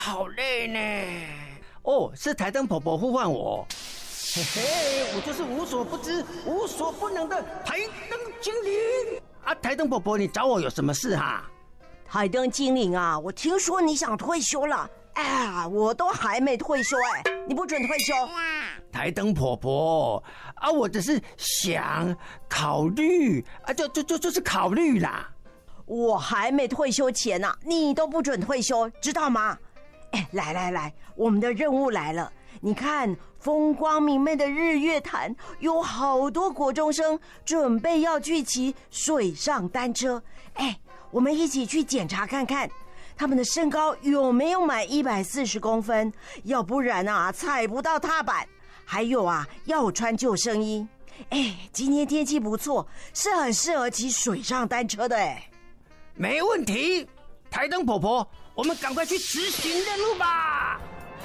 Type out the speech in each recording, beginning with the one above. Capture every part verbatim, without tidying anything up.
好累呢。哦，是台灯婆婆呼唤我。嘿嘿，我就是无所不知、无所不能的台灯精灵啊！台灯婆婆，你找我有什么事哈？ 台灯精灵啊，我听说你想退休了。哎，我都还没退休哎，你不准退休。 台灯婆婆啊，我只是想考虑啊，就就就就是考虑啦。 我还没退休前啊，你都不准退休，知道吗？哎，来来来，我们的任务来了。你看，风光明媚的日月潭，有好多国中生准备要去骑水上单车。哎，我们一起去检查看看。他们的身高有没有满一百四十公分？要不然啊，踩不到踏板。还有啊，要穿救生衣。哎，今天天气不错，是很适合骑水上单车的哎。 没问题，台灯婆婆，我们赶快去执行任务吧。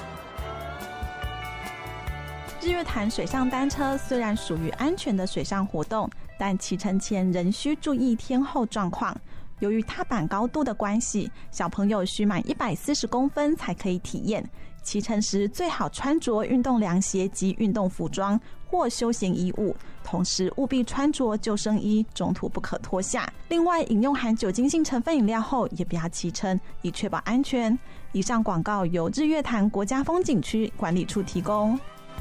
日月潭水上单车虽然属于安全的水上活动，但骑乘前仍需注意天候状况。由于踏板高度的关系，小朋友需满一百四十公分才可以体验。骑乘时最好穿着运动凉鞋及运动服装或休闲衣物，同时务必穿着救生衣，中途不可脱下。另外，饮用含酒精性成分饮料后也不要骑乘，以确保安全。以上广告由日月潭国家风景区管理处提供。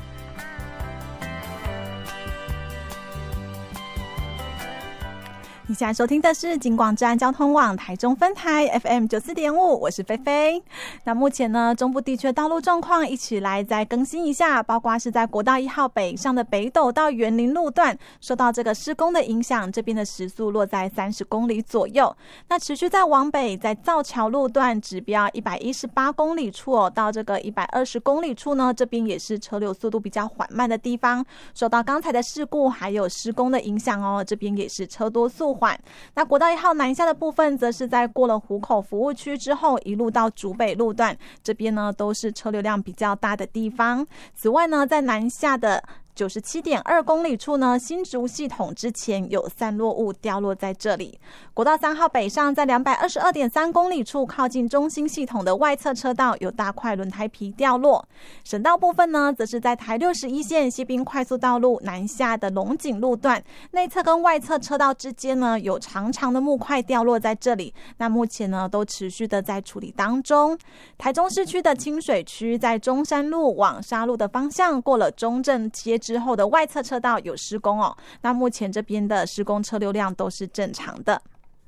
你现在收听的是警广治安交通网台中分台 F M 九四点五，我是菲菲。那目前呢，中部地区的道路状况一起来再更新一下，包括是在国道一号北上的北斗到园林路段，受到这个施工的影响，这边的时速落在三十公里左右。那持续在往北，在造桥路段指标一百一十八公里处哦，到这个一百二十公里处呢，这边也是车流速度比较缓慢的地方，受到刚才的事故还有施工的影响哦，这边也是车多速缓。那国道一号南下的部分，则是在过了湖口服务区之后，一路到竹北路段，这边呢都是车流量比较大的地方。此外呢，在南下的九十七点二公里处呢，新竹系统之前有散落物掉落在这里。国道三号北上，在两百二十二点三公里处，靠近中心系统的外侧车道有大块轮胎皮掉落。省道部分呢，则是在台六十一线西滨快速道路南下的龙井路段，内侧跟外侧车道之间呢，有长长的木块掉落在这里。那目前呢，都持续的在处理当中。台中市区的清水区，在中山路往沙路的方向，过了中正街之后的外侧车道有施工哦，那目前这边的施工车流量都是正常的。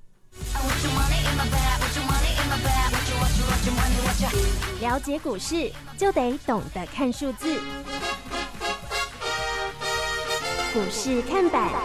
了解股市就得懂得看数字，股市看板